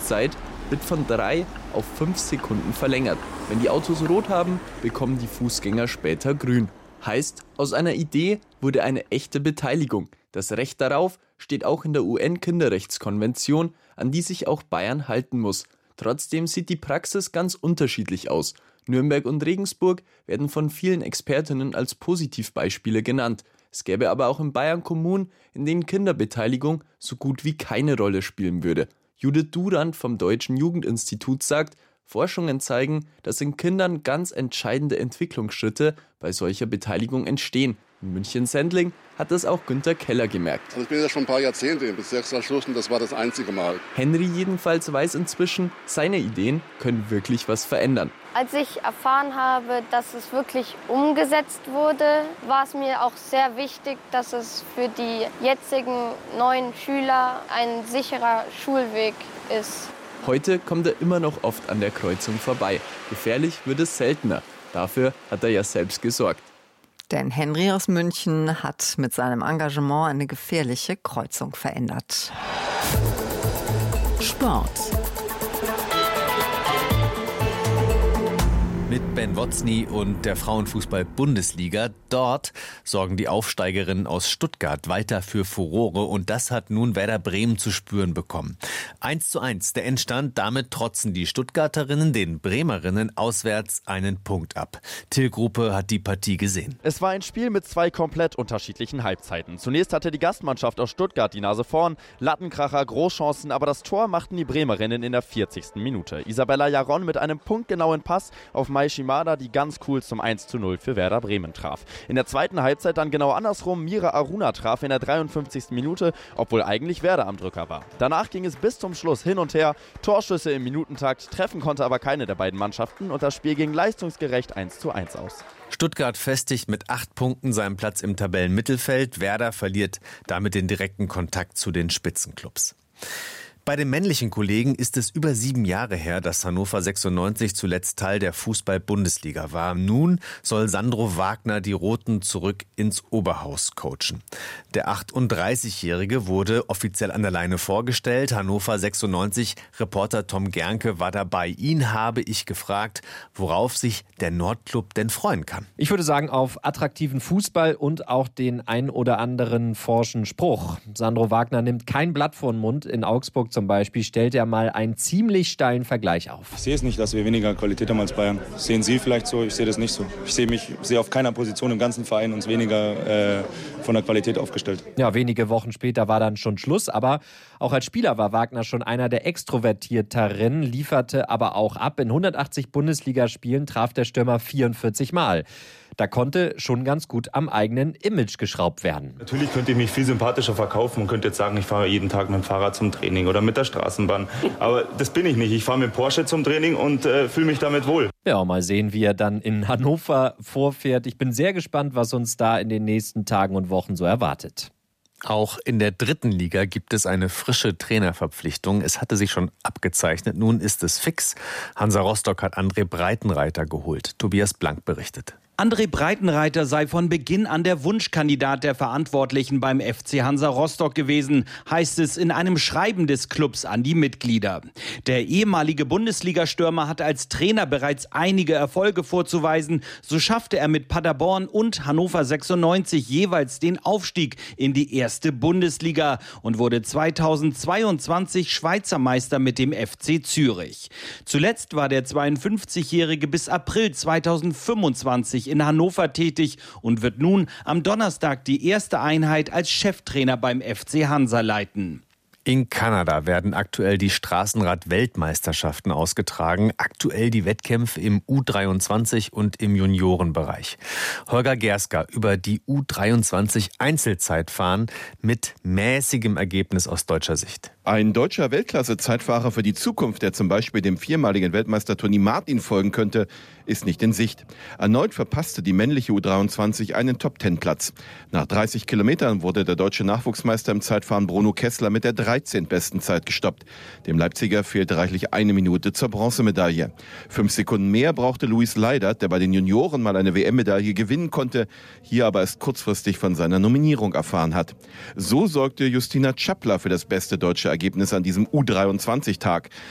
Verschlusszeit wird von 3 auf 5 Sekunden verlängert. Wenn die Autos rot haben, bekommen die Fußgänger später grün. Heißt, aus einer Idee wurde eine echte Beteiligung. Das Recht darauf steht auch in der UN-Kinderrechtskonvention, an die sich auch Bayern halten muss. Trotzdem sieht die Praxis ganz unterschiedlich aus. Nürnberg und Regensburg werden von vielen Expertinnen als Positivbeispiele genannt. Es gäbe aber auch in Bayern Kommunen, in denen Kinderbeteiligung so gut wie keine Rolle spielen würde. Judith Durand vom Deutschen Jugendinstitut sagt, Forschungen zeigen, dass in Kindern ganz entscheidende Entwicklungsschritte bei solcher Beteiligung entstehen. In München-Sendling hat das auch Günter Keller gemerkt. Also ich bin ja schon ein paar Jahrzehnte im Bezirksausschuss und das war das einzige Mal. Henry jedenfalls weiß inzwischen, seine Ideen können wirklich was verändern. Als ich erfahren habe, dass es wirklich umgesetzt wurde, war es mir auch sehr wichtig, dass es für die jetzigen neuen Schüler ein sicherer Schulweg ist. Heute kommt er immer noch oft an der Kreuzung vorbei. Gefährlich wird es seltener. Dafür hat er ja selbst gesorgt. Denn Henry aus München hat mit seinem Engagement eine gefährliche Kreuzung verändert. Sport. Mit Ben Wotzny und der Frauenfußball-Bundesliga. Dort sorgen die Aufsteigerinnen aus Stuttgart weiter für Furore und das hat nun Werder Bremen zu spüren bekommen. 1:1 der Endstand, damit trotzen die Stuttgarterinnen den Bremerinnen auswärts einen Punkt ab. Till Gruppe hat die Partie gesehen. Es war ein Spiel mit 2 komplett unterschiedlichen Halbzeiten. Zunächst hatte die Gastmannschaft aus Stuttgart die Nase vorn, Lattenkracher, Großchancen, aber das Tor machten die Bremerinnen in der 40. Minute. Isabella Jaron mit einem punktgenauen Pass auf Mai Shimada, die ganz cool zum 1:0 für Werder Bremen traf. In der zweiten Halbzeit dann genau andersrum, Mira Aruna traf in der 53. Minute, obwohl eigentlich Werder am Drücker war. Danach ging es bis zum Schluss hin und her, Torschüsse im Minutentakt, treffen konnte aber keine der beiden Mannschaften und das Spiel ging leistungsgerecht 1:1 aus. Stuttgart festigt mit 8 Punkten seinen Platz im Tabellenmittelfeld. Werder verliert damit den direkten Kontakt zu den Spitzenclubs. Bei den männlichen Kollegen ist es über 7 Jahre her, dass Hannover 96 zuletzt Teil der Fußball-Bundesliga war. Nun soll Sandro Wagner die Roten zurück ins Oberhaus coachen. Der 38-Jährige wurde offiziell an der Leine vorgestellt. Hannover 96-Reporter Tom Gernke war dabei. Ihn habe ich gefragt, worauf sich der Nordclub denn freuen kann. Ich würde sagen, auf attraktiven Fußball und auch den ein oder anderen forschen Spruch. Sandro Wagner nimmt kein Blatt vor den Mund. In Augsburg zum Beispiel stellt er mal einen ziemlich steilen Vergleich auf. Ich sehe es nicht, dass wir weniger Qualität haben als Bayern. Das sehen Sie vielleicht so, ich sehe das nicht so. Ich sehe auf keiner Position im ganzen Verein uns weniger von der Qualität aufgestellt. Ja, wenige Wochen später war dann schon Schluss, aber auch als Spieler war Wagner schon einer der extrovertierteren, lieferte aber auch ab. In 180 Bundesligaspielen traf der Stürmer 44 Mal. Da konnte schon ganz gut am eigenen Image geschraubt werden. Natürlich könnte ich mich viel sympathischer verkaufen und könnte jetzt sagen, ich fahre jeden Tag mit dem Fahrrad zum Training oder mit der Straßenbahn. Aber das bin ich nicht. Ich fahre mit Porsche zum Training und fühle mich damit wohl. Ja, mal sehen, wie er dann in Hannover vorfährt. Ich bin sehr gespannt, was uns da in den nächsten Tagen und Wochen so erwartet. Auch in der 3. Liga gibt es eine frische Trainerverpflichtung. Es hatte sich schon abgezeichnet, nun ist es fix. Hansa Rostock hat André Breitenreiter geholt. Tobias Blank berichtet. André Breitenreiter sei von Beginn an der Wunschkandidat der Verantwortlichen beim FC Hansa Rostock gewesen, heißt es in einem Schreiben des Clubs an die Mitglieder. Der ehemalige Bundesliga-Stürmer hat als Trainer bereits einige Erfolge vorzuweisen. So schaffte er mit Paderborn und Hannover 96 jeweils den Aufstieg in die 1. Bundesliga und wurde 2022 Schweizer Meister mit dem FC Zürich. Zuletzt war der 52-Jährige bis April 2025 in Hannover tätig und wird nun am Donnerstag die erste Einheit als Cheftrainer beim FC Hansa leiten. In Kanada werden aktuell die Straßenrad-Weltmeisterschaften ausgetragen. Aktuell die Wettkämpfe im U23 und im Juniorenbereich. Holger Gerska über die U23-Einzelzeitfahren mit mäßigem Ergebnis aus deutscher Sicht. Ein deutscher Weltklasse-Zeitfahrer für die Zukunft, der zum Beispiel dem 4-maligen Weltmeister Toni Martin folgen könnte, ist nicht in Sicht. Erneut verpasste die männliche U23 einen Top-10-Platz. Nach 30 Kilometern wurde der deutsche Nachwuchsmeister im Zeitfahren Bruno Kessler mit der 13. besten Zeit gestoppt. Dem Leipziger fehlte reichlich 1 Minute zur Bronzemedaille. 5 Sekunden mehr brauchte Luis Leidert, der bei den Junioren mal eine WM-Medaille gewinnen konnte, hier aber erst kurzfristig von seiner Nominierung erfahren hat. So sorgte Justina Czappler für das beste deutsche Ergebnis an diesem U23-Tag.